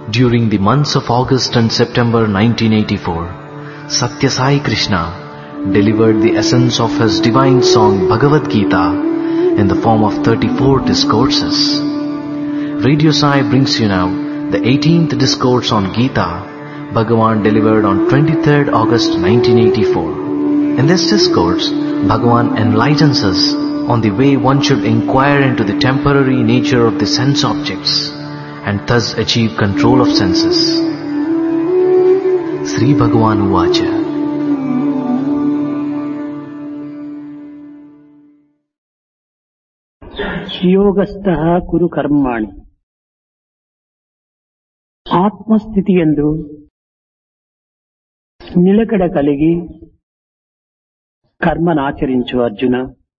During the months of August and September 1984, Satya Sai Krishna delivered the essence of his divine song Bhagavad Gita in the form of 34 discourses. Radio Sai brings you now the 18th discourse on Gita, Bhagavan delivered on 23rd August 1984. In this discourse, Bhagavan enlightens us on the way one should inquire into the temporary nature of the sense objects and thus achieve control of senses. Sri Bhagavan Uvacha. योगस्थः कुरु कर्माणि ఆత్మస్థితి యందు నిలకడ కలిగి కర్మనాచరించు Arjuna.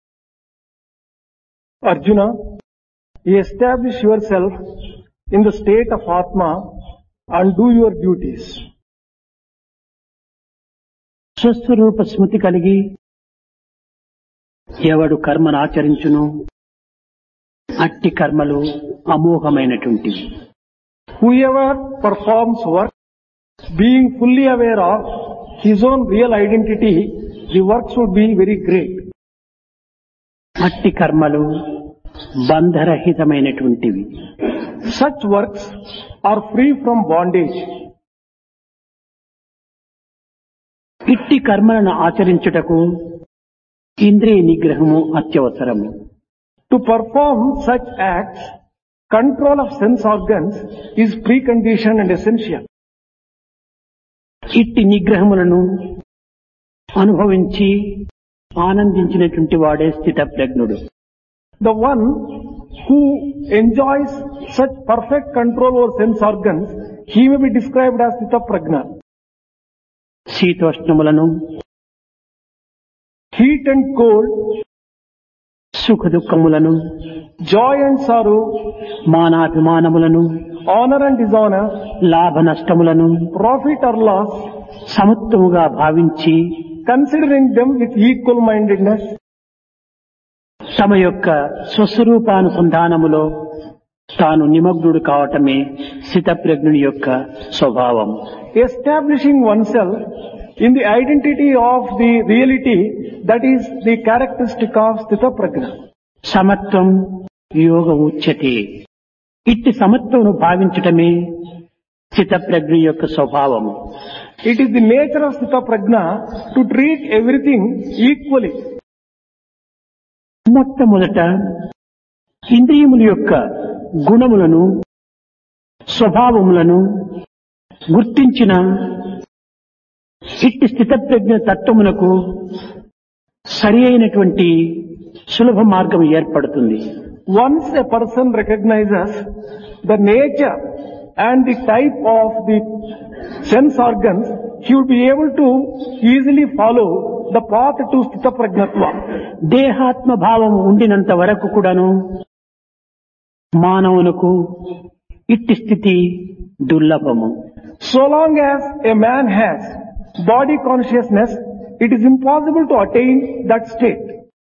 Arjuna, establish yourself in the state of Atma and do your duties. స్వస్వరూప స్మృతి కలిగి ఎవడు కర్మనాచరించును అట్టి కర్మలు అమోఘమైనటువంటివి. Whoever performs work, being fully aware of his own real identity, the works would be very great. అట్టి కర్మలు బంధరహితమైనటువంటివి. Such works are free from bondage. ఇట్టి కర్మలను ఆచరించుటకు ఇంద్రియ నిగ్రహము అత్యవసరము. To perform such acts, control of sense organs is precondition and essential. ఇట్టి నిగ్రహములను అనుభవించి ఆనందించినటువంటి వాడే స్థితప్రజ్ఞుడు. The one who enjoys such perfect control over sense organs, he may be described as Sthitāprajñā. శీతోష్ణములను, Heat and cold, సుఖ దుఃఖములను, joy and sorrow, మానాభిమానములను, honor and dishonor, లాభ నష్టములను profit or loss, సమత్వముగా భావించి considering them with equal mindedness, తమ యొక్క స్వస్వరూపానుసంధానములో తాను నిమగ్నుడు కావటమే స్థితప్రజ్ఞుని యొక్క స్వభావం. establishing oneself in the identity of the reality, that is the characteristic of Sthitāprajñā. సమత్వం యోగ ఉచ్యతే. ఇట్టి సమత్వమును భావించటమే స్థితప్రజ్ఞ యొక్క స్వభావము. It is the nature of Sthitāprajñā to treat everything equally. మొట్టమొదట ఇంద్రియముల యొక్క గుణములను, స్వభావములను గుర్తించిన ఇట్టి స్థితప్రజ్ఞ తత్వమునకు సరి అయినటువంటి సులభ మార్గం ఏర్పడుతుంది. Once a person recognizes the nature and the type of the sense organs, he will be able to easily follow the path to Sthitāprajñatva. దేహాత్మ భావం ఉండినంత వరకు కూడాను మానవునకు ఇట్టి స్థితి దుర్లభము. So long as a man has body consciousness, it is impossible to attain that state.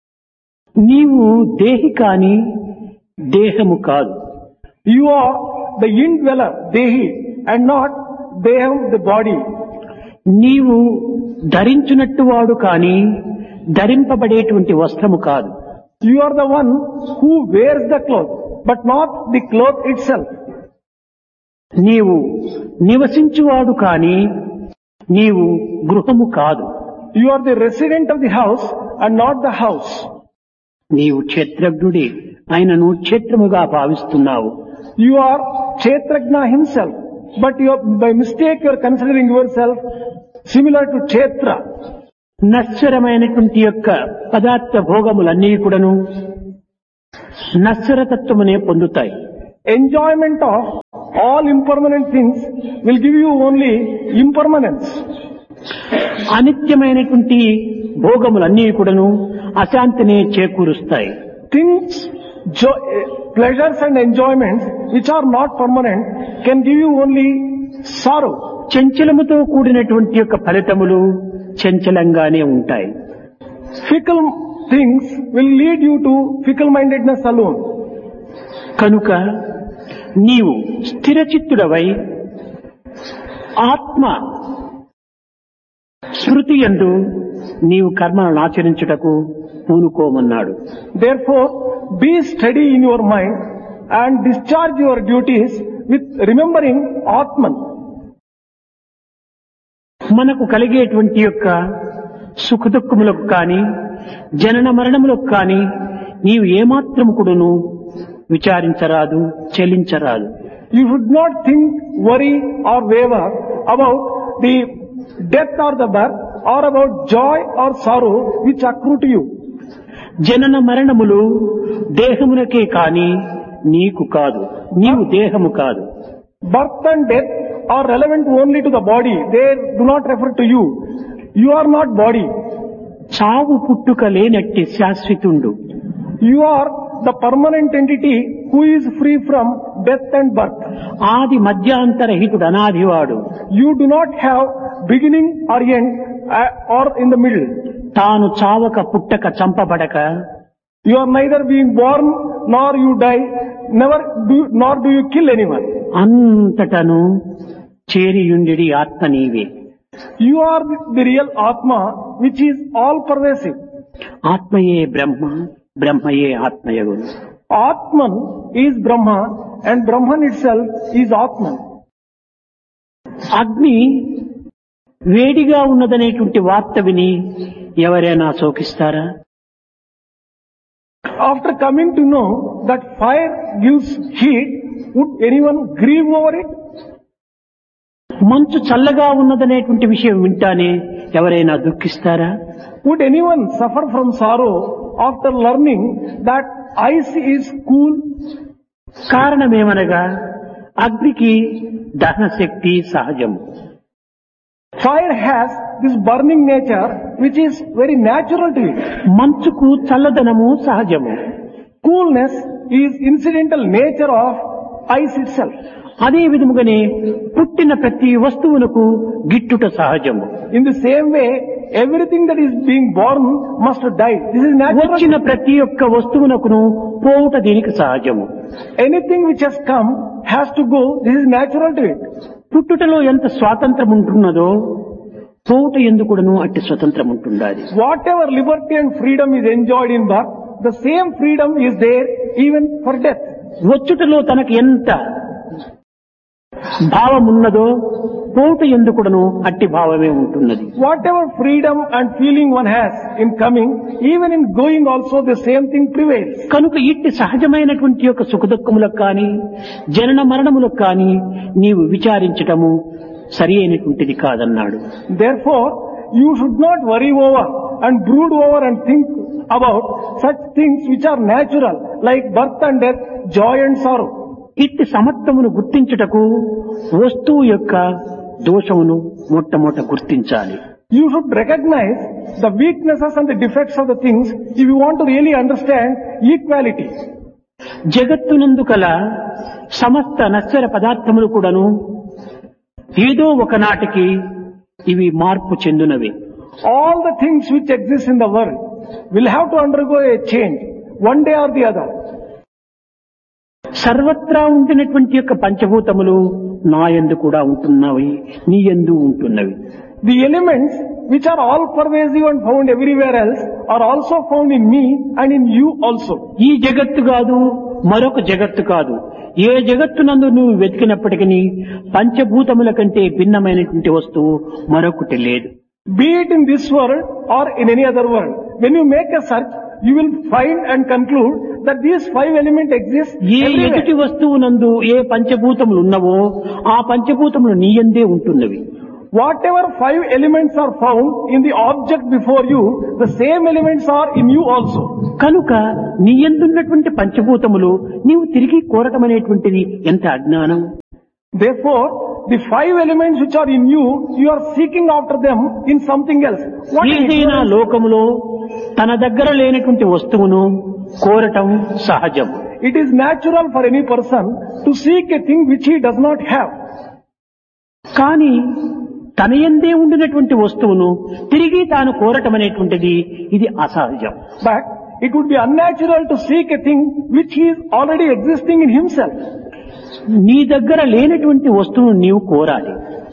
నీవు దేహి కాని దేహము కాదు. You are the indweller, Dehi, and not Deham, the body. నీవు ధరించునట్టు వాడు కాని ధరింపబడేటువంటి వస్త్రము కాదు. You are the one who wears the cloth, but not the cloth itself. నీవు నివసించువాడు కాని నీవు గృహము కాదు. You are the resident of the house and not the house. నీవు క్షేత్రజ్ఞుడే ఆయనను క్షేత్రముగా భావిస్తున్నావు. You are Kshetrajna himself, but by mistake you are considering yourself similar to Kshetra. నశ్వరమైనటువంటి యొక్క పదార్థ భోగములన్నీ కూడాను నశ్వరతత్వమునే పొందుతాయి. Enjoyment of all impermanent things will give you only impermanence. అనిత్యమైనటువంటి భోగములన్నీ కూడాను అశాంతిని చేకూరుస్తాయి. Things, pleasures and enjoyments which are not permanent can give you only sorrow. చంచలముతో కూడినటువంటి యొక్క ఫలితములు చంచలంగానే ఉంటాయి. Fickle things will lead you to fickle-mindedness alone. కనుక నీవు స్థిరచిత్తుడవై ఆత్మ స్మృతి యందు నీవు కర్మలను ఆచరించుటకు పూనుకోమన్నాడు. Therefore, be steady in your mind and discharge your duties with remembering Atman. మనకు కలిగేటువంటి యొక్క సుఖ దుఃఖములకు కానీ జనన మరణములకు కానీ నీవు ఏమాత్రము కూడాను విచారించరాదు, చెలించరాదు. You should not think, worry or waver about the death or the birth or about joy or sorrow which accrue to you. జనన మరణములు దేహమునకే కాని నీకు కాదు, నీవు దేహము కాదు. Birth and death are relevant only to the body. They do not refer to you. You are not body. చావు పుట్టుక లేనట్టి శాశ్వతుండు. You are the permanent entity who is free from death and birth. ఆది మధ్యాంతరహితుడు అనాదివాడు. You do not have beginning or end or in the middle. తాను చావక పుట్టక చంపబడక You are neither being born nor you die, nor do you kill anyone. అంతటను చేరియుండి ఆత్మ నీవే. You are the real Atma which is all pervasive. ఆత్మయే బ్రహ్మ, బ్రహ్మయే ఆత్మయగును. Atman is Brahma and Brahman itself is Atman. అగ్ని వేడిగా ఉన్నదనేటువంటి వార్త విని ఎవరైనా శోకిస్తారా? After coming to know that fire gives heat, would anyone grieve over it? మంచు చల్లగా ఉన్నదనేటువంటి విషయం వింటానే ఎవరైనా దుఃఖిస్తారా? Would anyone suffer from sorrow after learning that ice is cool? కారణమేమనగా అగ్నికి దహన శక్తి సహజము. Fire has this burning nature which is very natural to it. మంచుకు చల్లదనము సహజము. Coolness is incidental nature of ice itself. అదే విధముగానే పుట్టిన ప్రతి వస్తువులకు గిట్టుట సహజము. In the same way, everything that is being born must die. This is natural. వచ్చిన ప్రతి ఒక్క వస్తువునకును పోవుట దీనికి సహజము. Anything which has come has to go. This is natural to it. పుట్టుటలో ఎంత స్వాతంత్రం ఉంటున్నదో పోవుట ఎందుకును అట్టి స్వతంత్రం ఉంటుండాలి. Whatever liberty and freedom is enjoyed in birth, the same freedom is there even for death. వచ్చుటలో తనకు ఎంత భావం ఉన్నదో పోవుట ఎందుకును అట్టి భావమే ఉంటున్నది. Whatever freedom and feeling one has in coming, even in going also the same thing prevails. కనుక ఇట్టి సహజమైనటువంటి యొక్క సుఖదుఖములకు కానీ జనన మరణములకు కానీ నీవు విచారించటము సరి అయినటువంటిది కాదన్నాడు. Therefore, you should not worry over and brood over and think about such things which are natural like birth and death, joy and sorrow. ఇట్టి సమత్వమును గుర్తించుటకు వస్తువు యొక్క దోషమును మొట్టమొదట గుర్తించాలి. You should recognize the weaknesses and the defects of the things if you want to really understand equality. జగత్తునందు కల సమస్త నశ్వర పదార్థములు కూడాను ఏదో ఒకనాటికి ఇవి మార్పు చెందునవి. All the things which exist in the world will have to undergo a change one day or the other. సర్వత్రా ఉంటున్నటువంటి యొక్క పంచభూతములు నా యందు కూడా ఉంటున్నవి, నీ యందు ఉంటున్నవి. The elements which are all pervasive and found everywhere else are also found in me and in you also. ఈ జగత్తు కాదు, మరొక జగత్తు కాదు. ఏ జగత్తునందు నువ్వు వెతికినప్పటికీ పంచభూతముల కంటే భిన్నమైనటువంటి వస్తువు మరొకటి లేదు. Be it in this world or in any other world, when you make a search, you will find and conclude that these five elements exist ఏ ఎదుటి everywhere. వస్తువునందు ఏ పంచభూతములు ఉన్నవో ఆ పంచభూతములు నీ యందే ఉంటున్నవి. Whatever five elements are found in the object before you, the same elements are in you also. కనుక నీ యందున్నటువంటి పంచభూతములు నీవు తిరిగి కోరటం అనేటువంటిది ఎంత అజ్ఞానం. Therefore, the five elements which are in you, you are seeking after them in something else. What is ఏదైనా ignorance? లోకములో తన దగ్గర లేనటువంటి వస్తువును కోరటం సహజం. It is natural for any person to seek a thing which he does not have. కానీ తన యందే ఉండినటువంటి వస్తువును తిరిగి తాను కోరటం అనేటువంటిది ఇది అసహజం. But it would be unnatural to seek a thing which he is already existing in himself. నీ దగ్గర లేనటువంటి వస్తువును నీవు కోరాలి.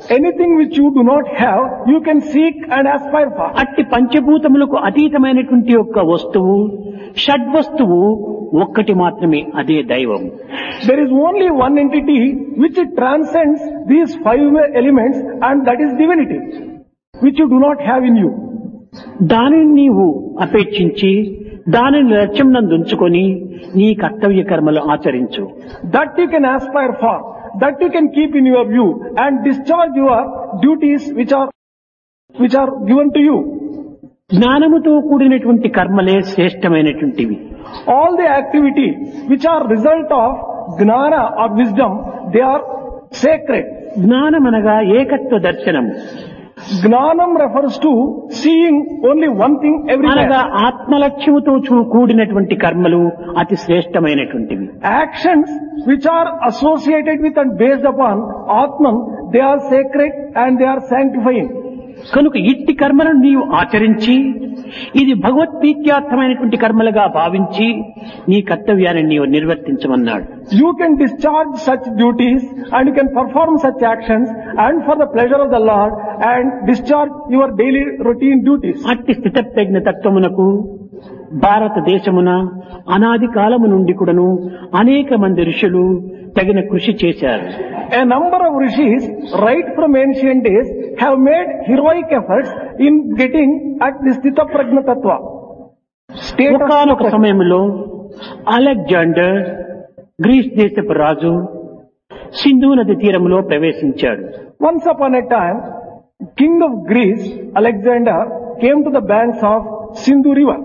Anything which you do not have, you can seek and aspire for. అట్టి పంచభూతములకు అతీతమైనటువంటి యొక్క వస్తువు షడ్వస్తువు ఒక్కటి మాత్రమే, అదే దైవం. There is only one entity which transcends these five elements, and that is divinity, which you do not have in you. దానిని నీవు అపేక్షించి దానిని లక్ష్యం నందుంచుకొని నీ కర్తవ్య కర్మలు ఆచరించు. That you can aspire for, that you can keep in your view and discharge your duties which are given to you. జ్ఞానముతో కూడినటువంటి కర్మలే శ్రేష్టమైనటువంటివి. All the activities which are result of gnana or wisdom, they are sacred. జ్ఞానమనగా ఏకత్వ దర్శనం. Gnanam refers to seeing only one thing అనగా everywhere. ఆత్మలక్ష్యముతో కూడినటువంటి కర్మలు అతి శ్రేష్టమైనటువంటివి. Actions which are associated with and based upon Atman, they are sacred and they are sanctifying. కనుక ఇట్టి కర్మలను నీవు ఆచరించి ఇది భగవత్ప్రీత్యార్థమైనటువంటి కర్మలుగా భావించి నీ కర్తవ్యాన్ని నీవు నిర్వర్తించమన్నాడు. You can discharge such duties and you can perform such actions and for the pleasure of the Lord and discharge your daily routine duties. అట్టి స్థితప్రజ్ఞ తత్వమునకు భారతదేశమున అనాది కాలము నుండి కూడాను అనేక మంది ఋషులు తగిన కృషి చేశారు. A number of rishis right from ancient days have made heroic efforts in getting at the Sthita Prajna Tattva. State of ఒకానొక సమయంలో అలెగ్జాండర్ గ్రీస్ దేశపు రాజు సింధు నది తీరంలో ప్రవేశించాడు. Once upon a time, King of Greece, Alexander, came to the banks of Sindhu river.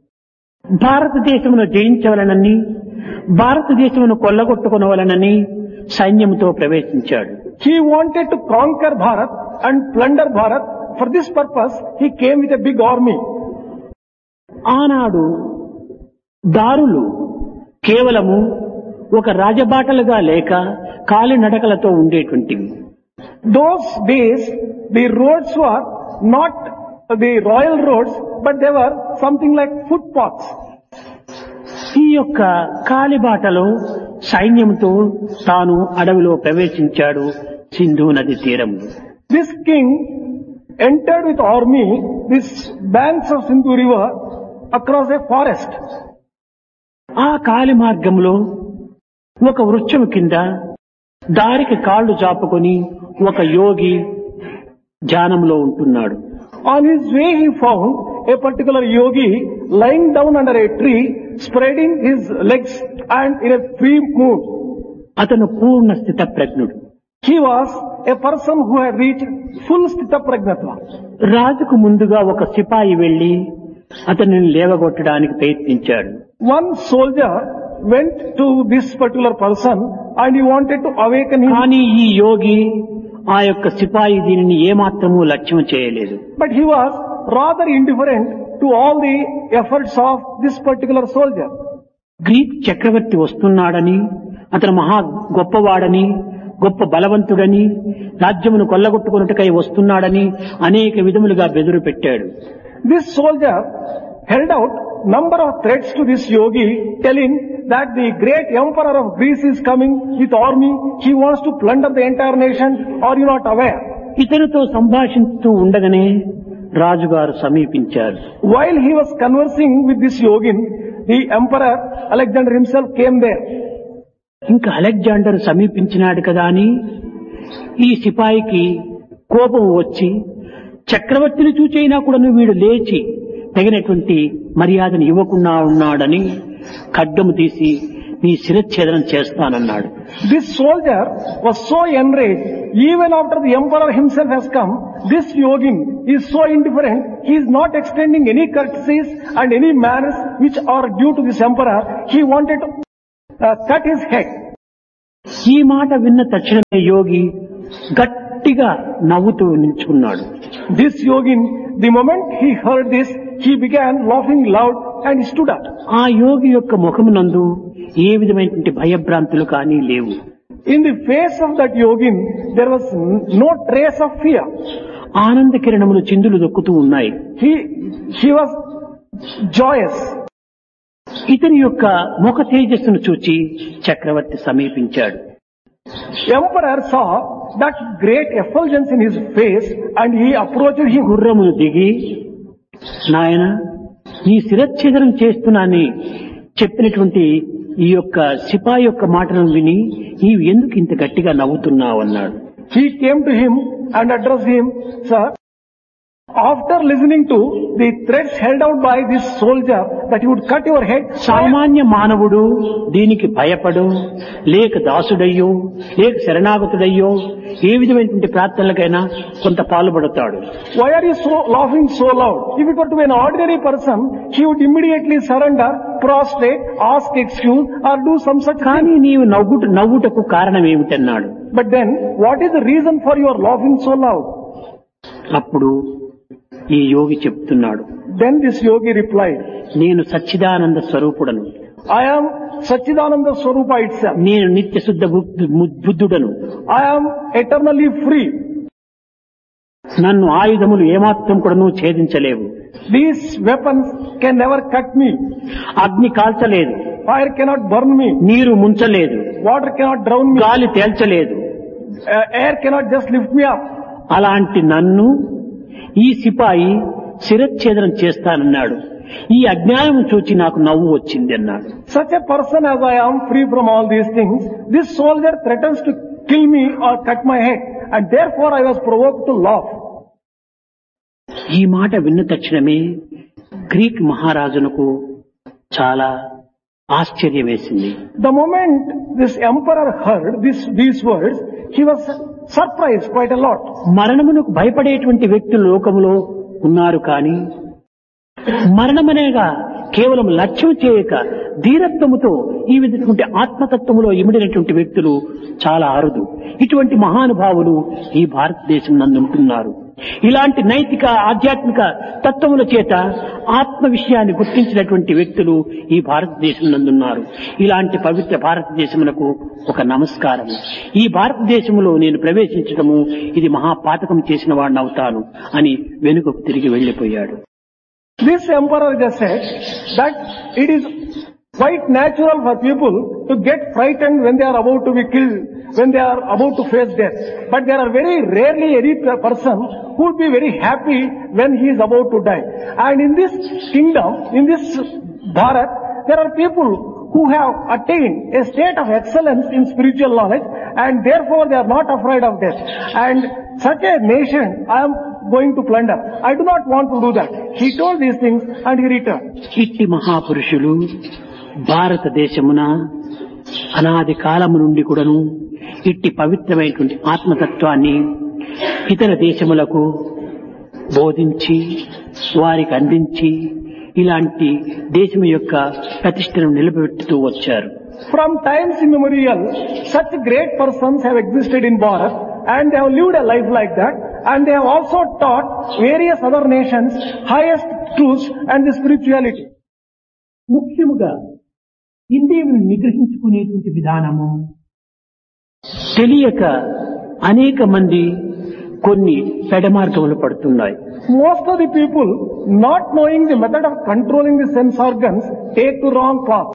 భారతదేశమును జయించవలనని భారతదేశమును కొల్లగొట్టుకునవలనని సైన్యంతో ప్రవేశించాడు. He wanted to conquer Bharat and plunder Bharat. For this purpose, he came with a big army. ఆనాడు దారులు కేవలము ఒక రాజబాటలుగా లేక కాలినడకలతో ఉండేటువంటివి. Those days, the roads were not the royal roads, but they were something like footpaths. ఈ యొక్క కాలిబాటలో సైన్యంతో తాను అడవిలో ప్రవేశించాడు సింధు నది తీరం. This king entered with army this banks of Sindhu river across a forest. ఆ కాలి మార్గంలో ఒక వృక్షము కింద దారికి కాళ్ళు చాపుకొని ఒక యోగి ధ్యానంలో ఉంటున్నాడు. On his way he found a particular yogi lying down under a tree, spreading his legs and in a free mood. అతను పూర్ణ స్థిత ప్రజ్ఞుడు. He was a person who had reached full Sthita Prajnatva. రాజుకు ముందుగా ఒక సిపాయి వెళ్లి అతనిని లేవగొట్టడానికి ప్రయత్నించాడు. One soldier went to this particular person and he wanted to awaken him. కానీ ఈ యోగి ఆ యొక్క సిపాయి దీనిని ఏమాత్రమూ లక్ష్యం చేయలేదు. But he was rather indifferent to all the efforts of this particular soldier. Greek చక్రవర్తి వస్తున్నాడని అతను మహా గొప్పవాడని గొప్ప బలవంతుడని రాజ్యమును కొల్లగొట్టుకున్నట్టుకై వస్తున్నాడని అనేక విధములుగా బెదురు పెట్టాడు. This soldier held out number of threats to this yogi, telling that the great emperor of Greece is coming with army. He wants to plunder the entire nation. Are you not aware? ఇతనితో సంభాషిస్తూ ఉండగానే రాజుగారు సమీపించారు. While he was conversing with this yogin, the emperor Alexander himself came there. ఇంకా Alexander సమీపించినాడు కదా అని ఈ సిపాయికి కోపం వచ్చి చక్రవర్తిని చూచైనా కూడా వీడు లేచి తగినటువంటి మర్యాదను ఇవ్వకుండా ఉన్నాడని ఖడ్గము తీసి నీ శిరచ్ఛేదనం చేస్తానన్నాడు. This soldier was so enraged, even after the emperor himself has come, this yogin is so indifferent, he is not extending any courtesies and any manners which are due to this emperor. He wanted to cut his head. ఈ మాట విన్న తక్షణమే యోగి గట్టిగా నవ్వుతూ నిల్చుకున్నాడు. This yogin, the moment he heard this, he began laughing loud and he stood up. ఆ యోగి యొక్క ముఖమునందు ఏ విధమైనటువంటి భయభ్రాంతులు కానీ లేవు. In the face of that yogin, there was no trace of fear. ఆనంద కిరణములు చిందులు దొక్కుతూ ఉన్నాయి. He was joyous. ఇతని యొక్క ముఖ తేజస్సును చూచి చక్రవర్తి సమీపించాడు. Emperor saw that great effulgence in his face and he approached him. గుర్రమును దిగి, నాయన నీ శిరచ్ఛేదనం చేస్తున్నానని చెప్పినటువంటి ఈ యొక్క సిపాయి యొక్క మాటలను విని నీవు ఎందుకు ఇంత గట్టిగా నవ్వుతున్నావు అన్నాడు. He came to him and addressed him, sir, after listening to the threats held out by this soldier that he would cut your head. సామాన్య మానవుడు దీనికి భయపడు, లేక దాసుడయ్యో, లేక శరణాగతుడయ్యో ఏ విధమైనటువంటి ప్రార్థనలకైనా కొంత పాల్పడతాడు. Why are you laughing so loud? If it were to be an ordinary person, he would immediately surrender, prostrate, ask excuse or do some such కానీ thing. నీవు నవ్వుటకు కారణం ఏమిటన్నాడు. But then, what is the reason for your laughing so loud? అప్పుడు ఈ యోగి చెప్తున్నాడు, Then this yogi replied, నేను Sachchidananda స్వరూపుడను, I am Satchidananda Swarupa itself. నేను నిత్య శుద్ధ బుద్ధుడను, I am eternally free. నన్ను ఆయుధములు ఏమాత్రం కూడాను ఛేదించలేవు, These weapons can never cut me. అగ్ని కాల్చలేదు, Fire cannot burn me. నీరు ముంచలేదు, Water cannot drown me. గాలి తేల్చలేదు. Air cannot just lift me up. అలాంటి నన్ను ఈ సిపాయి శిరచ్ఛేదనం చేస్తానన్నాడు. ఈ అజ్ఞానం చూచి నాకు నవ్వు వచ్చింది అన్నాడు. Such a person as I am, free from all these things, this soldier threatens to kill me or cut my head, and therefore I was provoked to laugh. ఈ మాట విన్న తక్షణమే గ్రీక్ మహారాజునకు చాలా ఆశ్చర్యం వేసింది. The moment this emperor heard these words, he was surprised quite a lot. మరణమునకు భయపడేటువంటి వ్యక్తులు లోకములో ఉన్నారు, కానీ మరణమనేగా కేవలం లక్ష్యం చేయక ధీరత్వముతో ఈ విధటువంటి ఆత్మతత్వములో ఇమిడినటువంటి వ్యక్తులు చాలా అరుదు. ఇటువంటి మహానుభావులు ఈ భారతదేశం నందు ఉంటున్నారు. ఇలాంటి నైతిక ఆధ్యాత్మిక తత్వముల చేత ఆత్మ విషయాన్ని గుర్తించినటువంటి వ్యక్తులు ఈ భారతదేశం నందున్నారు. ఇలాంటి పవిత్ర భారతదేశమునకు ఒక నమస్కారం. ఈ భారతదేశంలో నేను ప్రవేశించడము ఇది మహాపాతకం చేసిన వాడిని అవుతాను అని వెనుకకు తిరిగి వెళ్లిపోయాడు. This emperor just said that it is quite natural for people to get frightened when they are about to be killed, when they are about to face death. But there are very rarely any person who would be very happy when he is about to die. And in this kingdom, in this Bharat, there are people who have attained a state of excellence in spiritual knowledge, and therefore they are not afraid of death. And such a nation I am going to plunder. I do not want to do that. He told these things and he returned. ఇట్టి మహాపురుషులు భారతదేశమున అనాది కాలము నుండి కూడాను ఇట్టి పవిత్రమైనటువంటి ఆత్మతత్వాన్ని ఇతర దేశములకు బోధించి వారికి అందించి ఇలాంటి దేశం యొక్క ప్రతిష్టను నిలబెట్టుతూ వచ్చారు. From times immemorial, such great persons have existed in Bharat and they have lived a life like that, and they have also taught various other nations highest truths and the spirituality. ముఖ్యముగా ఇంద్రియములను నిగ్రహించుకునేటువంటి విధానము తెలియక అనేక మంది కొన్ని పెడమార్గములు పడుతున్నాయి. Most of the people, not knowing the method of controlling the sense organs, take the wrong path.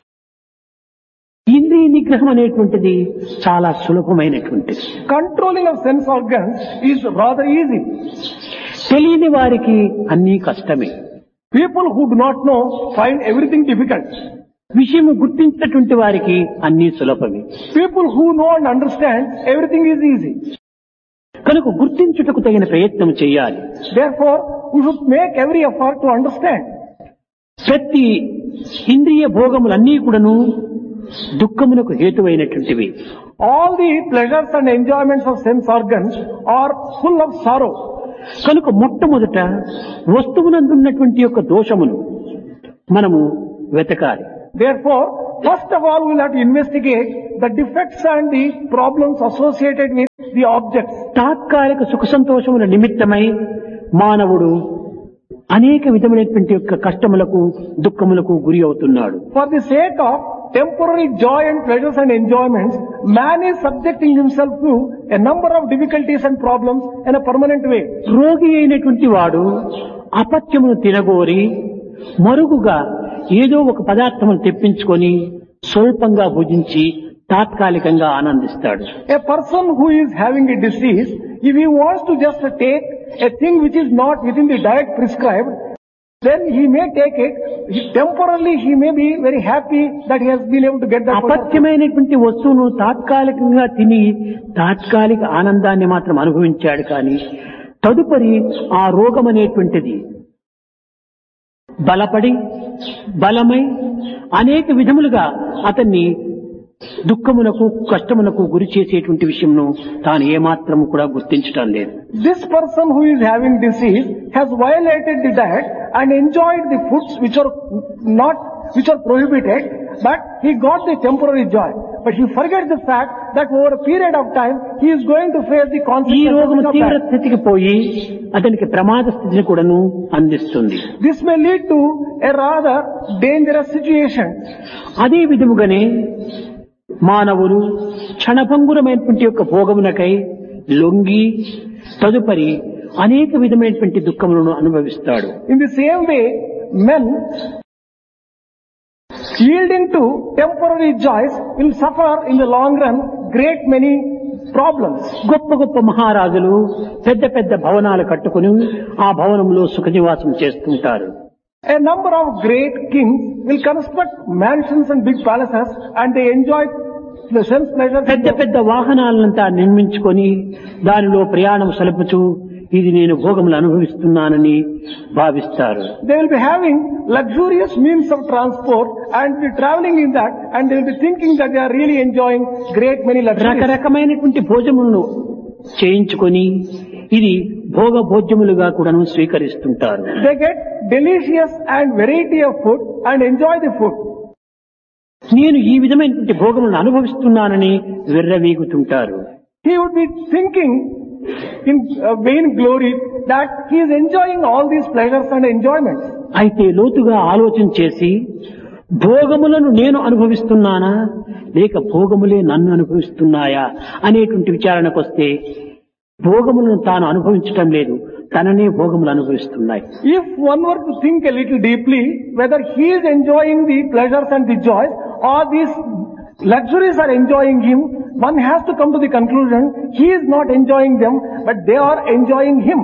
ఇంద్రియ నిగ్రహం అనేటువంటిది చాలా సులభమైనటువంటిది. Controlling of sense organs is rather easy. తెలియని వారికి అన్నీ కష్టమే. People who do not know find everything difficult. విషయము గుర్తించినటువంటి వారికి అన్నీ సులభమే. People who know and understand, everything is easy. కనుక గుర్తించుటకు తగిన ప్రయత్నం చేయాలి. Therefore, we should make every effort to understand. ప్రతి ఇంద్రియ భోగములన్నీ కూడాను దుఃఖమునకు హేతువైనటువంటివి. All the pleasures and enjoyments of sense organs are full of sorrow. కనుక మొట్టమొదట వస్తువునందున్నటువంటి యొక్క దోషమును మనము వెతకాలి. Therefore, first of all, we will have to investigate the defects and the problems associated with the objects. తాత్కాలిక సుఖ సంతోషముల నిమిత్తమై మానవుడు అనేక విధమైనటువంటి యొక్క కష్టములకు దుఃఖములకు గురి అవుతున్నాడు. For the sake of temporary joy and pleasures and enjoyments, man is subjecting himself to a number of difficulties and problems in a permanent way. రోగి అయినటువంటి వాడు అపత్యమును తినగోరి మరుగుగా ఏదో ఒక పదార్థమును తెప్పించుకొని స్వల్పంగా భుజించి తాత్కాలికంగా ఆనందిస్తాడు. A person who is having a disease, if he wants to just take a thing which is not within the diet prescribed, then he may take it. Temporarily he may be very happy that he has been able to get that. అపథ్యమైనటువంటి వస్తువును తాత్కాలికంగా తిని తాత్కాలిక ఆనందాన్ని మాత్రం అనుభవించాడు. కానీ తదుపరి ఆ రోగం అనేటువంటిది బలమై అనేక విధములుగా అతన్ని దుఃఖమునకు కష్టమునకు గురి చేసేటువంటి విషయంను తాను ఏమాత్రము కూడా గుర్తించటం లేదు. This person who is having disease has violated the diet and enjoyed the foods which are prohibited, but he got the temporary joy. But he forgets the fact that over a period of time he is going to face the ఈ consequences రోగము of తీవ్ర that. స్థితికి పోయి అతనికి ప్రమాద స్థితిని కూడాను అందిస్తుంది. This may lead to a rather dangerous situation. అదే విధముగానే మానవులు క్షణభంగురమైనటువంటి యొక్క భోగమునకై లొంగి తదుపరి అనేక విధమైనటువంటి దుఃఖములను అనుభవిస్తాడు. In the same way, men yielding to temporary joys will suffer in the long run great many problems. గొప్ప గొప్ప మహారాజులు పెద్ద పెద్ద భవనాలు కట్టుకుని ఆ భవనంలో సుఖ నివాసం చేస్తుంటారు. A number of great kings will construct mansions and big palaces and they enjoy the sense pleasures. పెద్ద పెద్ద వాహనాలంతా నిర్మించుకొని దానిలో ప్రయాణం సలుపుచూ ఇది నేను భోగములు అనుభవిస్తున్నానని భావిస్తారు. They will be having luxurious means of transport and be traveling in that, and they will be thinking that they are really enjoying great many luxuries. రకరకమైనటువంటి భోజములను చేయించుకొని ఇది భోగ భోజ్యములుగా కూడాను స్వీకరిస్తుంటారు. They get delicious and variety of food and enjoy the food. నేను ఈ విధమైనటువంటి భోగములను అనుభవిస్తున్నానని విర్రవీగుతుంటారు. He would be thinking in vain glory that he is enjoying all these pleasures and enjoyments. అయితే లోతుగా ఆలోచన చేసి భోగములను నేను అనుభవిస్తున్నానా లేక భోగములే నన్ను అనుభవిస్తున్నాయా అనేటువంటి విచారణకు వస్తే భోగములను తాను అనుభవించటం లేదు, తననే భోగములు అనుభవిస్తున్నాయి. If one were to think a little deeply whether he is enjoying the pleasures and the joys or these luxuries are enjoying him, one has to come to the conclusion he is not enjoying them but they are enjoying him.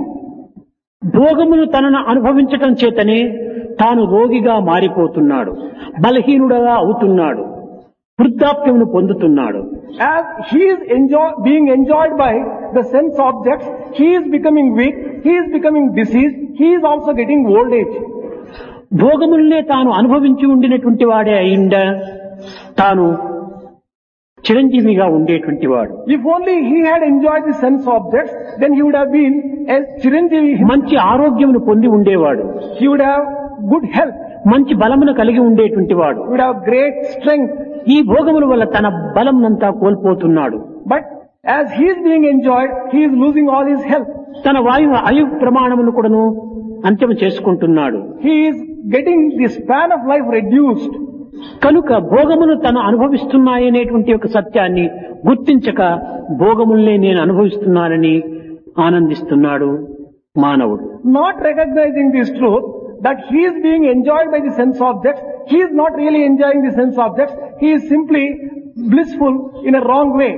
భోగములు తనను అనుభవించటం చేతనే తాను రోగిగా మారిపోతున్నాడు, బలహీనుడుగా అవుతున్నాడు, వృద్ధాప్యమును పొందుతున్నాడు. As he is being enjoyed by the sense objects, he is becoming weak, he is becoming diseased, he is also getting old age. భోగములనే తాను అనుభవించి ఉండినటువంటి వాడే అయిండ తాను చిరంజీవిగా ఉండేటువంటి వాడు. If only he had enjoyed the sense objects, then he would have been a Chiranjeevi. మంచి ఆరోగ్యమును పొంది ఉండేవాడు, He would have good health, మంచి బలమును కలిగి ఉండేటువంటి వాడు. he would have great strength. ఈ భోగముల వల్ల తన బలంనంతా కోల్పోతున్నాడు. But as he is being enjoyed, he is losing all his health. తన ఆయు ప్రమాణమును కూడాను అంత్యం చేసుకుంటున్నాడు. He is getting the span of life reduced. కనుక భోగమును తను అనుభవిస్తున్నాయనేటువంటి ఒక సత్యాన్ని గుర్తించక భోగముల్నే నేను అనుభవిస్తున్నానని ఆనందిస్తున్నాడు మానవుడు. Not recognizing this truth that he is being enjoyed by the sense objects, he is not really enjoying the sense objects, he is simply blissful in a wrong way.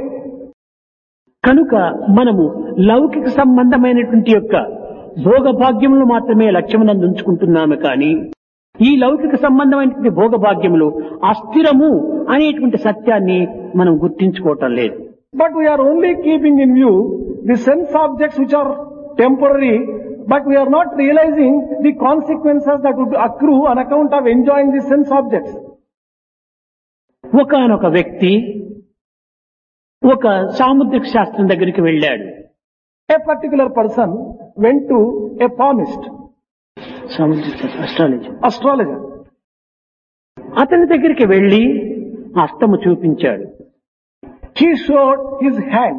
కనుక మనము లౌకిక సంబంధమైనటువంటి యొక్క భోగభాగ్యములు మాత్రమే లక్ష్యమునందు ఉంచుకుంటున్నాము కానీ ఈ లౌకిక సంబంధమైనటువంటి భోగభాగ్యములు అస్థిరము అనేటువంటి సత్యాన్ని మనం గుర్తించుకోవటం లేదు. But we are only keeping in view the sense objects which are temporary, but we are not realizing the consequences that would accrue on account of enjoying the sense objects. ఒకానొక వ్యక్తి ఒక సాముద్రిక శాస్త్రం దగ్గరికి వెళ్ళాడు. A particular person went to a palmist, astrologer. అతని దగ్గరికి వెళ్లి హస్తము చూపించాడు. He showed his hand.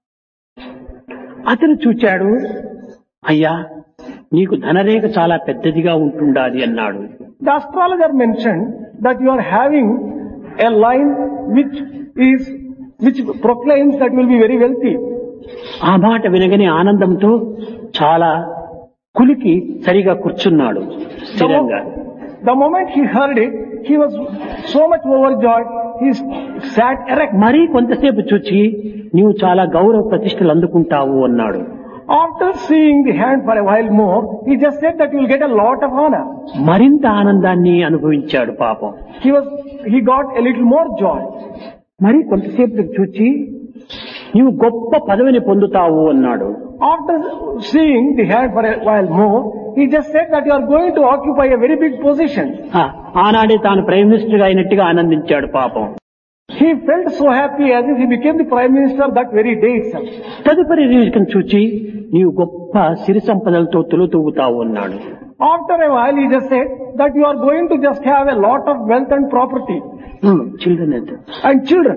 అతను చూచాడు, అయ్యా నీకు ధనరేఖ చాలా పెద్దదిగా ఉంటుండాలి అన్నాడు. The astrologer mentioned that you are having a line which proclaims that you will be very wealthy. ఆ మాట వినగానే ఆనందంతో చాలా కులికి సరిగా కూర్చున్నాడు స్థిరంగా. The moment he heard it, he was so much overjoyed, he sat erect. మరీ కొంతసేపు చూచి నీవు చాలా గౌరవ ప్రతిష్టలు అందుకుంటావు అన్నాడు. After seeing the hand for a while more, he just said that you will get a lot of honor. మరింత ఆనందాన్ని అనుభవించాడు పాపం. He got a little more joy. మరి కొంతసేపు చూచి నీవు గొప్ప పదవిని పొందుతావు అన్నాడు. After seeing the hand for a while more, he just said that you are going to occupy a very big position. ఆనాడే తాను ప్రైమ్ మినిస్టర్ గా అయినట్టుగా ఆనందించాడు పాపం. He felt so happy as if he became the prime minister that very day itself. తదుపరి రీతిని చూచి నీవు గొప్ప సిరి సంపదలతో తులుతూగుతావు అన్నాడు. After a while, he just said that you are going to just have a lot of wealth and property. Children And children.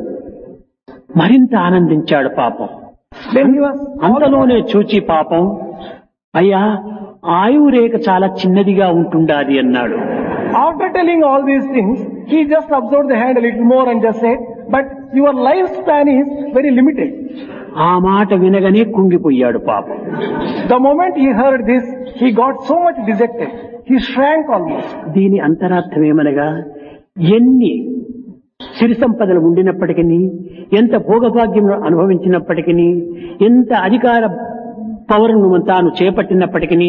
మరింత ఆనందించాడు పాపం. Then he was అంతలోనే చూచి పాపం, అయ్యా ఆయువు రేఖ చాలా చిన్నదిగా ఉంటుండాది అన్నాడు. After telling all these things, he just observed the hand a little more and just said, but your lifespan is very limited. ఆ మాట వినగానే కుంగిపోయాడు పాపం. The moment he heard this, he got so much dejected. He shrank almost. దీని అంతరార్థం ఏమనగా, ఎన్ని సిరి సంపదలు ఉండినప్పటికీ, ఎంత భోగభాగ్యం అనుభవించినప్పటికీ, ఎంత అధికార పవరును తాను చేపట్టినప్పటికీ,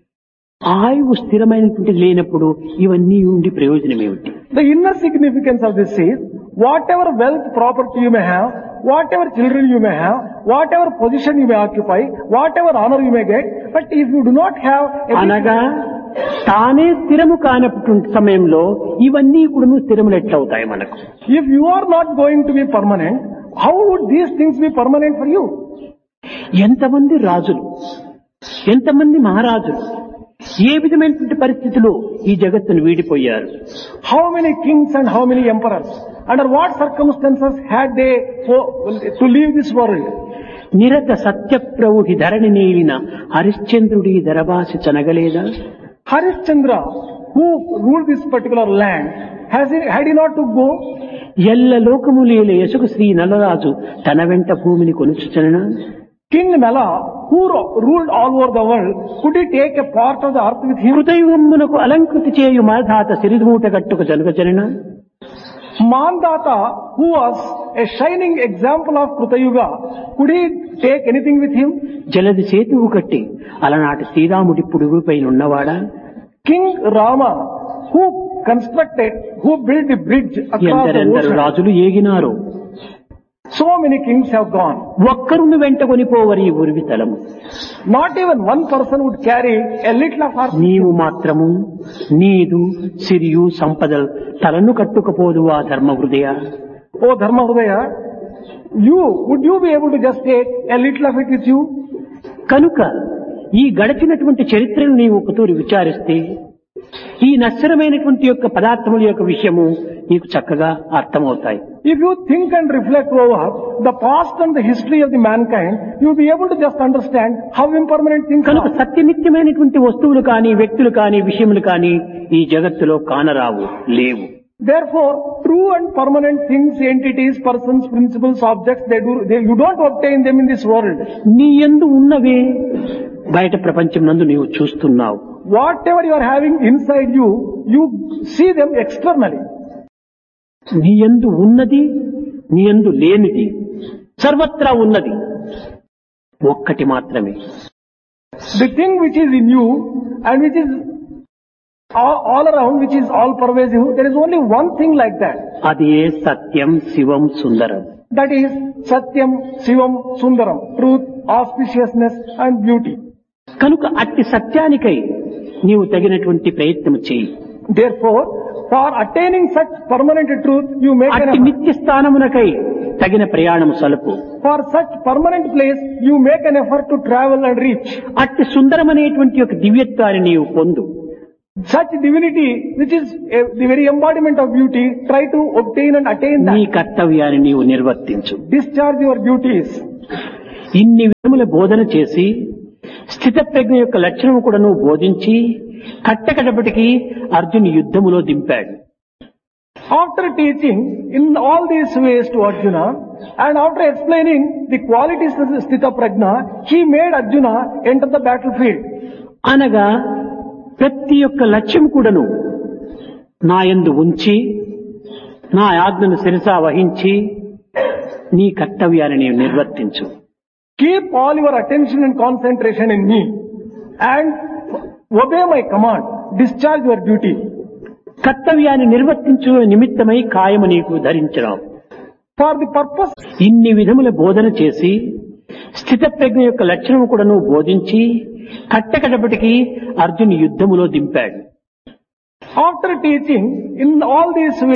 ఆయువు స్థిరమైనటువంటి లేనప్పుడు ఇవన్నీ ఉండి ప్రయోజనం ఏమిటి? The inner significance of this is, whatever wealth, property you may have, whatever children you may have, whatever position you may occupy, whatever honor you may get, but if you do not have అనగా తానే స్థిరము కానటువంటి సమయంలో ఇవన్నీ కూడా స్థిరములు ఎట్లవుతాయి మనకు? if you are not going to be permanent, how would these things be permanent for you? ఎంతమంది రాజులు, ఎంతమంది మహారాజులు ఏ విధమైనటువంటి పరిస్థితుల్లో ఈ జగత్తును వీడిపోయారు? How many kings and how many emperors? Under what circumstances had they to leave this world? నిరత సత్యప్రభుహి Dharani నేలిన హరిశ్చంద్రుడి ధరభాసి చనగలేదా? Harishchandra, who ruled this particular land, had he not to go? ఎల్ల లోకములేల యశకు శ్రీ నలరాజు తన వెంట భూమిని కొనుచుచననా? King Nala, who ruled all over the world, could he take a part of the earth with him? హృదయమునకు అలంకృతి చేయు మాధాత సిరిమూట గట్టుకు జనగజనన. Mandata, who was a shining example of Krutayuga, could he take anything with him? జలది సేతువు కట్టి అలనాటి శ్రీరాముడి పుడుగుపైన ఉన్నవాడా? King Rama, who built the bridge across the ఎందరెందరు ocean. రాజులు ఏగినారు. So many kings have gone. ఒక్కరును వెంట కొనిపోవరి ఉరివి తలము. Not even one person would carry a little of her. నీవు మాత్రము నీదు సిరియు సంపదలు తలను కట్టుకపోదు ఆ ధర్మ హృదయ. Oh Dharma Hridaya, would you be able to just take a little of it with you? కనుక ఈ గడిచినటువంటి చరిత్రను నీవు ఒకతూరి విచారిస్తే ఈ నశ్వరమైనటువంటి యొక్క పదార్థముల యొక్క విషయము నీకు చక్కగా అర్థమవుతాయి. If you think and reflect over the past and the history of the mankind, you will be able to just understand how impermanent things కనుక are. సత్యనిత్యమైనటువంటి వస్తువులు కానీ, వ్యక్తులు కానీ, విషయములు కానీ ఈ జగత్తులో కానరావు, లేవు. Therefore, true and permanent things, entities, persons, principles, objects, you don't obtain them in this world. నీ యందు ఉన్నవే బయట ప్రపంచం నందు నీవు చూస్తున్నావు. Whatever you are having inside you, you see them externally. నీ యందు ఉన్నది, నీ యందు లేనిది సర్వత్రా ఉన్నది ఒక్కటి మాత్రమే. The thing which is in you and which is all around, which is all pervasive, there is only one thing like that. అదే సత్యం, శివం, సుందరం. That is Satyam, Shivam, Sundaram, truth, auspiciousness and beauty. కనుక అట్టి సత్యానికై నీవు తగినటువంటి ప్రయత్నం చేయి. Therefore, for attaining such permanent truth, you make an అట్టి effort. నిత్య స్థానమునకై తగిన ప్రయాణము సలుపు. For such permanent place, you make an effort to travel and reach. అట్టి సుందరమనేటువంటి ఒక దివ్యత్వాన్ని నీవు పొందు. Such divinity, which is the very embodiment of beauty, try to obtain and attain నీ that. కర్తవ్యాన్ని నీవు నిర్వర్తించు. Discharge your duties. ఇన్ని విధముల బోధన చేసి స్థిత ప్రజ్ఞ యొక్క లక్షణం కూడా నువ్వు బోధించి కట్టకడపటికి అర్జున్ యుద్ధములో దింపాడు. After teaching in all these ways to Arjuna, and after explaining the qualities of the Sthita Prajna, he made Arjuna enter the battlefield. అనగా ప్రతి ఒక్క లక్ష్యం కూడాను నా యందు ఉంచి నా ఆజ్ఞను శిరసా వహించి నీ కర్తవ్యాన్ని నీవు నిర్వర్తించు. Keep all your attention and concentration in me and obey my command. Discharge your duty. కర్తవ్యాన్ని నిర్వర్తించు నిమిత్తమై కాయము నీకు ధరించడం. For the purpose, ఇన్ని విధముల బోధన చేసి స్థితప్రజ్ఞ యొక్క లక్షణము కూడా నువ్వు బోధించి కట్టకడపటికి అర్జున్ యుద్ధములో దింపాడు. after teaching in all these